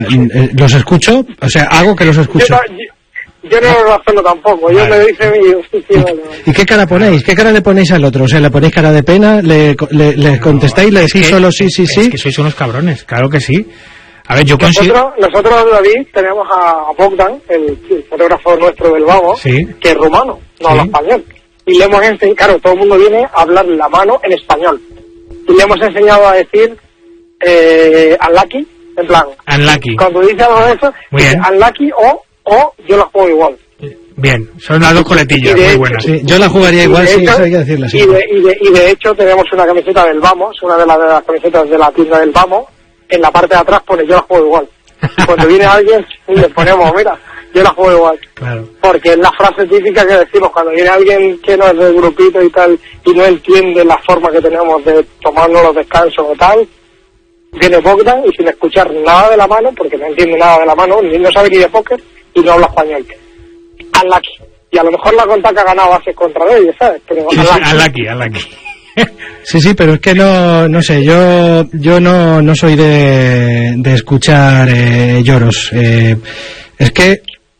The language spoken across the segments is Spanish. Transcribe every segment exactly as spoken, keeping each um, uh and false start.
Los escucho, o sea, hago que los escucho. Yo, yo, yo no lo hago tampoco, vale. Yo me dice mi sí, sí, vale. ¿Y qué cara ponéis? ¿Qué cara le ponéis al otro? O sea, ¿le ponéis cara de pena? ¿Le, le, le contestáis? ¿Le decís solo sí, sí, sí? Es que sois unos cabrones, claro que sí. A ver, yo consigo... consigo... Nosotros, nosotros, David, tenemos a Bogdan, el, el fotógrafo nuestro del Vamos, ¿sí? Que es rumano, no habla ¿sí? español. Y le hemos enseñado, claro, todo el mundo viene a hablar la mano en español. Y le hemos enseñado a decir eh, unlucky, en plan... Unlucky. Cuando dice algo de eso, dice unlucky o, o yo la juego igual. Bien, son las dos coletillas, muy buenas. Sí, yo la jugaría igual, sí, eso hay que decirlo así. Y de, y, de, y de hecho tenemos una camiseta del Vamos, una de las, de las camisetas de la tienda del Vamos, en la parte de atrás pone yo la juego igual. Cuando viene alguien le ponemos, mira, yo la juego igual. Claro. Porque es la frase típica que decimos cuando viene alguien que no es del grupito y tal, y no entiende la forma que tenemos de tomarnos los descansos o tal, viene Bogdan y sin escuchar nada de la mano, porque no entiende nada de la mano, ni no sabe ni de póker, y no habla español. Unlucky. Y a lo mejor la cuenta que ha ganado hace contra ellos, ¿sabes? Pero unlucky, unlucky. Sí, sí, pero es que no, no sé, yo yo no, no soy de, de escuchar eh, lloros. Eh, es que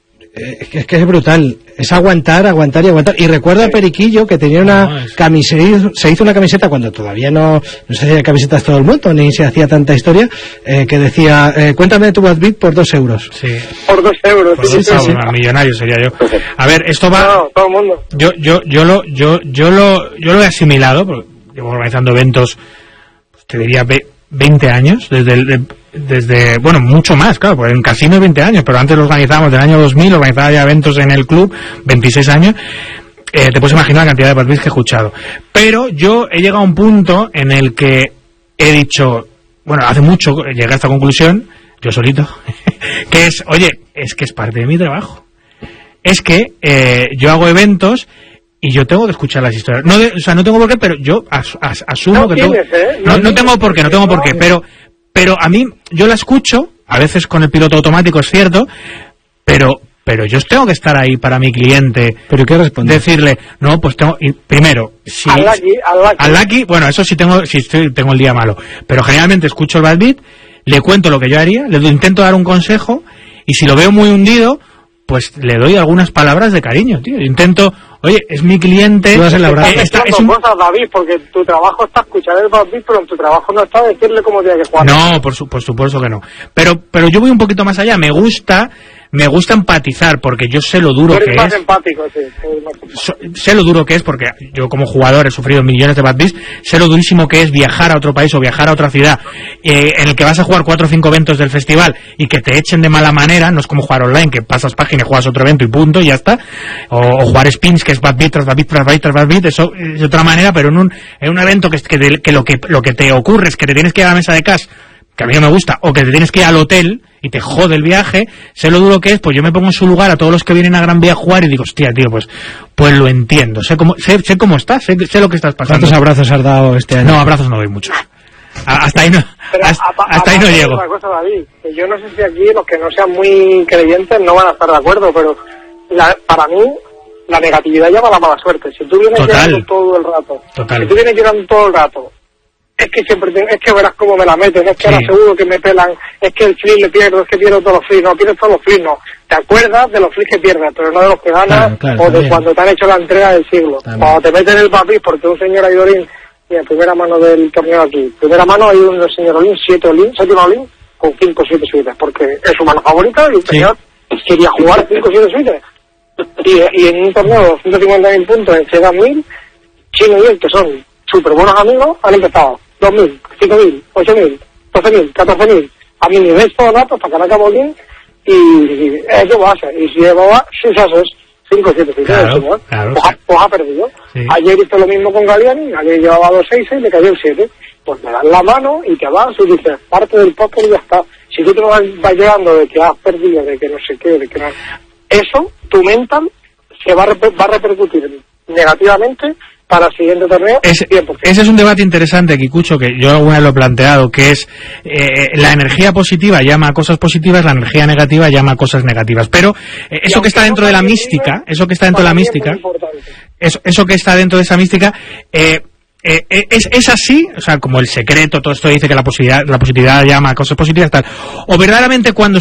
eh, es que es brutal. Es aguantar, aguantar y aguantar. Y recuerdo a Periquillo que tenía una no, es... camiseta, se hizo una camiseta cuando todavía no, no se hacía camisetas todo el mundo, ni se hacía tanta historia, eh, que decía, eh, cuéntame tu bad beat por dos euros. Sí. Por dos euros. Por sí, dos sí, euros, sí. Millonario sería yo. A ver, esto va... No, todo el mundo. Yo, yo, yo lo, yo, yo lo, yo lo he asimilado, porque llevo organizando eventos, pues te diría veinte años, desde el, desde, bueno, mucho más, claro, porque en casino veinte años, pero antes lo organizábamos del año dos mil, organizaba ya eventos en el club, veintiséis años, eh, te puedes imaginar la cantidad de bad beats que he escuchado. Pero yo he llegado a un punto en el que he dicho, bueno, hace mucho llegué a esta conclusión, yo solito, que es, oye, es que es parte de mi trabajo. Es que eh, yo hago eventos y yo tengo que escuchar las historias. No de, o sea, no tengo por qué, pero yo as, as, asumo no que tienes, tengo... ¿eh? No, no tengo por qué, no tengo por qué, pero... Pero a mí, yo la escucho, a veces con el piloto automático, es cierto, pero pero yo tengo que estar ahí para mi cliente. ¿Pero qué responde? Decirle, no, pues tengo... Y primero, si... Unlucky, unlucky. Unlucky, bueno, eso sí tengo, si estoy, tengo el día malo. Pero generalmente escucho el bad beat, le cuento lo que yo haría, le intento dar un consejo, y si lo veo muy hundido, pues le doy algunas palabras de cariño, tío. Intento... Oye, es mi cliente... Tú estás eh, está, es un... cosas, David, porque tu trabajo está escuchar el bad beat, pero en tu trabajo no está decirle cómo tiene que jugar. No, por, su, por supuesto que no. Pero pero yo voy un poquito más allá. Me gusta me gusta empatizar, porque yo sé lo duro que más es. Empático, sí, más empático. So, sé lo duro que es, porque yo como jugador he sufrido millones de bad beats. Sé lo durísimo que es viajar a otro país o viajar a otra ciudad eh, en el que vas a jugar cuatro o cinco eventos del festival y que te echen de mala manera. No es como jugar online, que pasas página y juegas otro evento y punto, y ya está. O, o jugar spins, que es bad beat tras bad beat tras bad beat tras bad beat. Eso es de otra manera, pero en un, en un evento que, que, de, que, lo que lo que te ocurre es que te tienes que ir a la mesa de cash, que a mí no me gusta, o que te tienes que ir al hotel y te jode el viaje, sé lo duro que es, pues yo me pongo en su lugar a todos los que vienen a Gran Vía a jugar y digo, hostia, tío, pues pues lo entiendo, sé cómo sé, sé cómo estás, sé, sé lo que estás pasando. ¿Cuántos abrazos has dado este año? No, abrazos no doy muchos. Hasta ahí no, Pero hasta, a, a, hasta ahí no llego. Una cosa, David, que yo no sé si aquí los que no sean muy creyentes no van a estar de acuerdo, pero la, para mí la negatividad llama a la mala suerte. Si tú vienes llorando todo el rato, Total. si tú vienes llorando todo el rato, es que siempre te, es que verás cómo me la meten, es que sí. ahora seguro que me pelan, es que el flip le pierdo, es que pierdo todos los flips, no, pierdes todos los flips, no. Te acuerdas de los flips que pierdes, pero no de los que ganas, claro, claro, o de también. cuando te han hecho la entrega del siglo. También. Cuando te meten el papel, porque un señor Aidorín, mira, primera mano del torneo aquí, primera mano hay un señor Olin, siete Olin, séptima Olin, con cinco o siete suites, porque es su mano favorita y el sí. señor quería jugar cinco o siete suites. Y, y en un torneo de doscientos cincuenta mil puntos, en cien mil, Chino y él, que son súper buenos amigos, han empezado dos mil, cinco mil, ocho mil, doce mil, catorce mil, a mi nivel todo rato hasta que no acabo bien, y, y eso va a ser. Y si llevaba sus ases, cinco o siete suites, claro, el señor, claro, pues, sí. ha, pues ha perdido. Sí. Ayer hizo lo mismo con Galiani, ayer llevaba dos seis y le cayó el siete. Pues me das la mano y te vas y dices, parte del póker y ya está. Si tú te vas, vas llegando de que has perdido, de que no sé qué, de que no... Eso, tu mental, se va a, reper va a repercutir negativamente para el siguiente torneo. Ese, ese es un debate interesante, Kikucho, que yo alguna vez lo he planteado, que es eh, la energía positiva llama a cosas positivas, la energía negativa llama a cosas negativas. Pero eh, eso que está dentro de la mística, eso que está dentro de la mística, eso, eso que está dentro de esa mística, eh, eh, eh, es, es así, o sea, como El Secreto, todo esto dice que la positividad, la positividad llama a cosas positivas, tal, o verdaderamente cuando